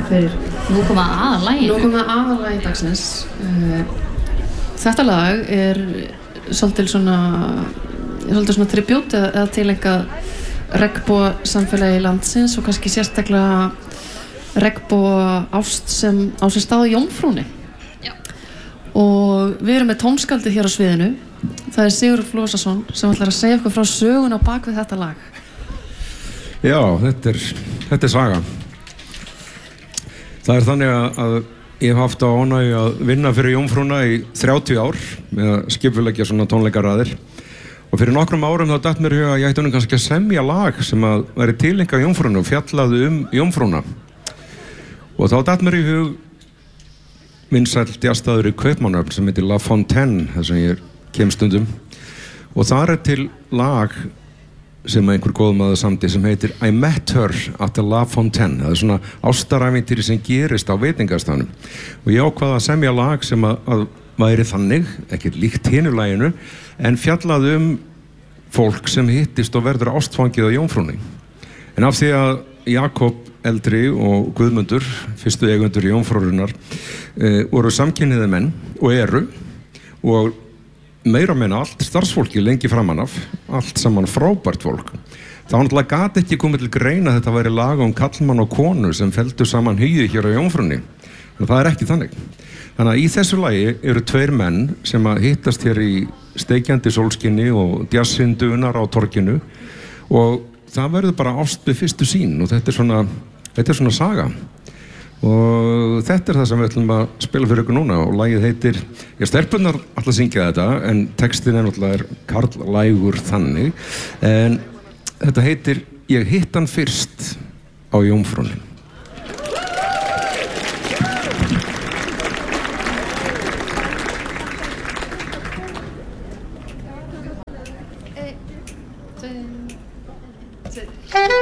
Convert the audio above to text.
fyrir. Nú koma aðalagi dagsins. Þetta lag svolítið svona tribut eða tilengað regnboga samfélagi landsins og kannski sérstaklega regnboga ást sem á sér stað í Jómfrúnni. Já. Og við erum með tónskaldið hér á sviðinu. Það Sigurður Flosason sem ætlar að segja okkur frá sögun á bak við þetta lag. Já, þetta saga. Það þannig að ég hef haft á ánægju að vinna fyrir Jómfrúna í 30 ár með að skipuleggja svona tónleikaraðir. Og fyrir nokkrum árum þá datt mér í hug að ég ætti kannski að semja lag sem að væri tileinkað Jómfrúnu og fjallaði Jómfrúna. Og þá datt mér í hug vinsæll djassstaður í Kaupmannahöfn sem heitir La Fontaine, þar sem ég kem stundum. Og þar til lag sem einhver góð maður samdi sem heitir I Met Her at the La Fontaine. Það svona ástarævintýri sem gerist á veitingastaðnum. Og ég ákvað að semja lag sem að væri þannig, ekkert líkt hinu laginu, en fjallaði fólk sem hittist og verður ástfangið á Jómfrúnni. En af því að Jakob eldri og Guðmundur, fyrstu eigendur Jómfrúnnar, voru samkynhneigðir menn og eru, og meira meina allt starfsfólki lengi framan af, allt saman frábært fólk. Það náttúrulega gat ekki komið til greina að þetta væri lag karlmann og konu sem felldu saman hugi hér á Jómfrúnni. En það ekki þannig. Þannig að í þessu lagi eru tveir menn sem að hittast hér í steikjandi sólskinni og djassindunar á torginu og það verður bara ást við fyrstu sýn og þetta er svona saga. Og þetta það sem við ætlum að spila fyrir ykkur núna og lagið heitir, stelpunnar ætla að syngja þetta en textin náttúrulega karlægur þannig, en þetta heitir Ég hitt hann fyrst á Jómfrúnni.